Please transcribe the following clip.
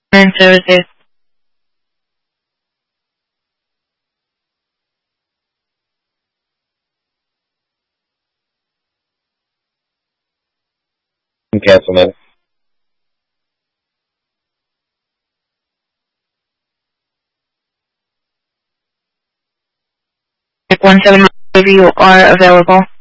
and services. Cancel that. Check 17 if you are available.